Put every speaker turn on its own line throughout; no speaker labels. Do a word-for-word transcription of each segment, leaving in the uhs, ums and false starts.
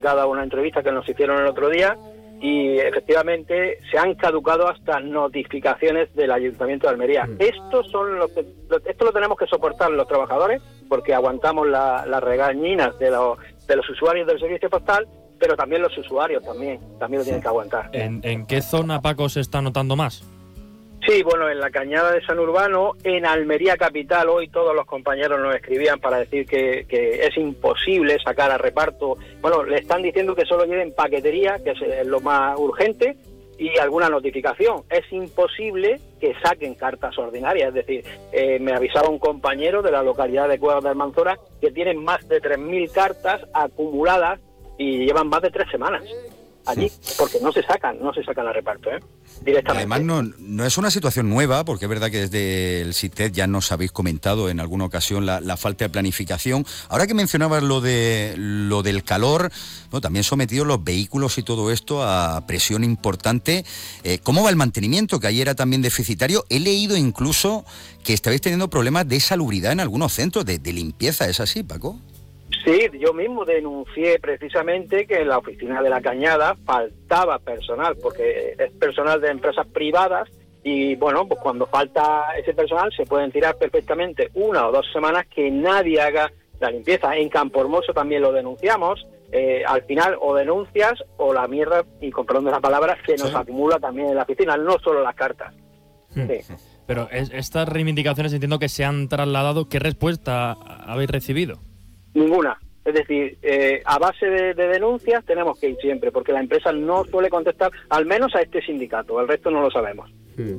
dada una entrevista que nos hicieron el otro día y efectivamente se han caducado hasta notificaciones del Ayuntamiento de Almería. Mm. Estos son los que, esto lo tenemos que soportar los trabajadores porque aguantamos las la regañinas de los, de los usuarios del servicio postal, pero también los usuarios también, también lo tienen que aguantar.
¿En, en qué zona, Paco, se está notando más?
Sí, bueno, en la Cañada de San Urbano, en Almería capital, hoy todos los compañeros nos escribían para decir que, que es imposible sacar a reparto. Bueno, le están diciendo que solo lleven paquetería, que es lo más urgente, y alguna notificación. Es imposible que saquen cartas ordinarias, es decir, eh, me avisaba un compañero de la localidad de Cuevas de Almanzora que tienen más de tres mil cartas acumuladas y llevan más de tres semanas allí, porque no se sacan, no se sacan a reparto, ¿eh? Directamente.
Además, no, no es una situación nueva, porque es verdad que desde el SITED ya nos habéis comentado en alguna ocasión la, la falta de planificación. Ahora que mencionabas lo de lo del calor, bueno, también sometidos los vehículos y todo esto a presión importante. Eh, ¿Cómo va el mantenimiento? Que ayer era también deficitario. He leído incluso que estabais teniendo problemas de salubridad en algunos centros de, de limpieza. ¿Es así, Paco?
Sí, yo mismo denuncié precisamente que en la oficina de la Cañada faltaba personal, porque es personal de empresas privadas y, bueno, pues cuando falta ese personal se pueden tirar perfectamente una o dos semanas que nadie haga la limpieza. En Campohermoso también lo denunciamos. Eh, al final o denuncias o la mierda, y con perdón de la palabra, se nos sí. acumula también en la oficina, no solo las cartas.
Hmm. Sí. Pero es, estas reivindicaciones entiendo que se han trasladado. ¿Qué respuesta habéis recibido?
Ninguna. Es decir, eh, a base de, de denuncias tenemos que ir siempre, porque la empresa no suele contestar, al menos a este sindicato, el resto no lo sabemos.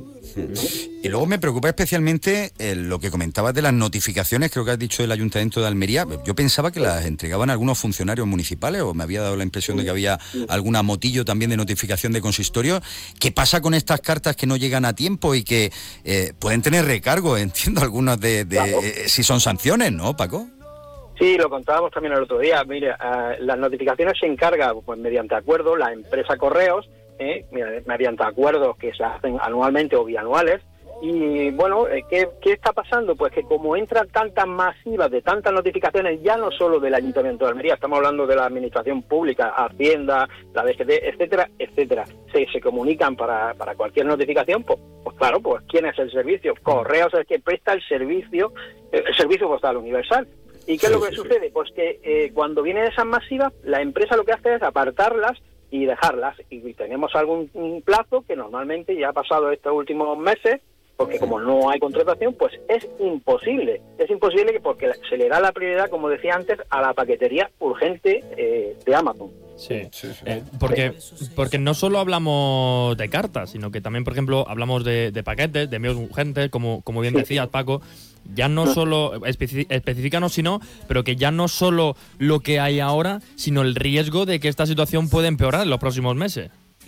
Y luego me preocupa especialmente eh, lo que comentabas de las notificaciones, creo que has dicho del Ayuntamiento de Almería. Yo pensaba que las entregaban algunos funcionarios municipales, o me había dado la impresión de que había alguna motillo también de notificación de consistorio. ¿Qué pasa con estas cartas que no llegan a tiempo y que eh, pueden tener recargo? Entiendo algunas de, de claro. eh, si son sanciones, ¿no, Paco?
Sí, lo contábamos también el otro día. Mire, uh, las notificaciones se encarga pues mediante acuerdo la empresa Correos, eh, mediante acuerdos que se hacen anualmente o bianuales. Y bueno, eh, ¿qué, ¿qué está pasando? Pues que como entran tantas masivas de tantas notificaciones, ya no solo del Ayuntamiento de Almería, estamos hablando de la Administración Pública, Hacienda, la D G T, etcétera, etcétera, se, se comunican para, para cualquier notificación, pues, pues claro, pues ¿quién es el servicio? Correos es el que presta el servicio, el servicio postal universal. ¿Y qué es lo que sí, sucede? Pues que eh, cuando vienen esas masivas, la empresa lo que hace es apartarlas y dejarlas. Y tenemos algún plazo que normalmente ya ha pasado estos últimos meses, porque como no hay contratación, pues es imposible. Es imposible porque se le da la prioridad, como decía antes, a la paquetería urgente eh, de Amazon.
Sí, sí, sí. Eh, porque, porque no solo hablamos de cartas, sino que también, por ejemplo, hablamos de, de paquetes, de envíos urgentes, como, como bien decías, Paco. Ya no solo, especi- específicanos si no, pero que ya no solo lo que hay ahora, sino el riesgo de que esta situación pueda empeorar en los próximos meses.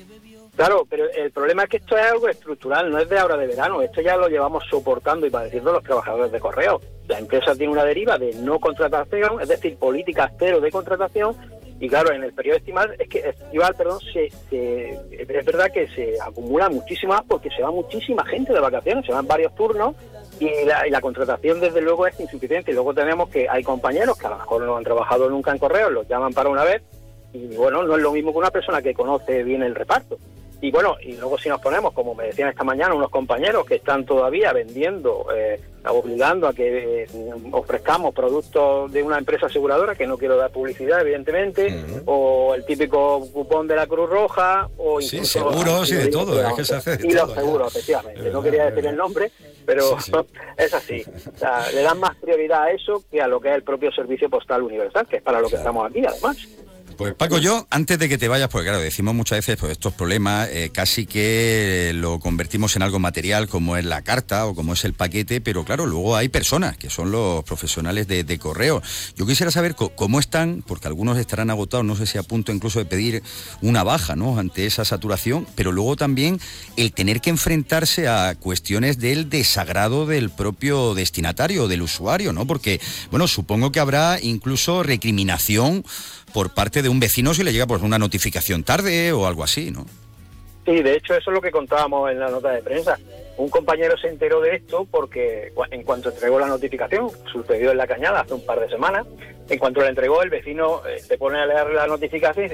Claro, pero el problema es que esto es algo estructural, no es de ahora de verano, esto ya lo llevamos soportando y padeciendo los trabajadores de correo. La empresa tiene una deriva de no contratación, es decir, política cero de contratación, y claro, en el periodo estival, es que estival, perdón, se, se, es verdad que se acumula muchísimo más porque se va muchísima gente de vacaciones, se van varios turnos, y la, y la contratación desde luego es insuficiente. Y luego tenemos que hay compañeros que a lo mejor no han trabajado nunca en correos, los llaman para una vez, y bueno, no es lo mismo que una persona que conoce bien el reparto. Y bueno, y luego si nos ponemos, como me decían esta mañana unos compañeros que están todavía vendiendo, eh, obligando a que eh, ofrezcamos productos de una empresa aseguradora, que no quiero dar publicidad evidentemente, uh-huh. o el típico cupón de la Cruz Roja, o incluso...
Sí, seguros y de todo, es que se hace de
y
todo.
los seguros, efectivamente, no quería decir el nombre, pero sí, sí. es así. O sea, le dan más prioridad a eso que a lo que es el propio servicio postal universal, que es para lo que estamos aquí, además.
Pues Paco, yo, antes de que te vayas, porque claro, decimos muchas veces, pues estos problemas eh, casi que lo convertimos en algo material, como es la carta o como es el paquete, pero claro, luego hay personas, que son los profesionales de, de correo. Yo quisiera saber co- cómo están, porque algunos estarán agotados, no sé si a punto incluso de pedir una baja, ¿no?, ante esa saturación, pero luego también el tener que enfrentarse a cuestiones del desagrado del propio destinatario, del usuario, ¿no? Porque, bueno, supongo que habrá incluso recriminación por parte de un vecino si le llega pues una notificación tarde o algo así, ¿no?
Sí, de hecho eso es lo que contábamos en la nota de prensa. un compañero se enteró de esto porque en cuanto entregó la notificación, sucedió en La Cañada hace un par de semanas, en cuanto la entregó el vecino eh, se pone a leer la notificación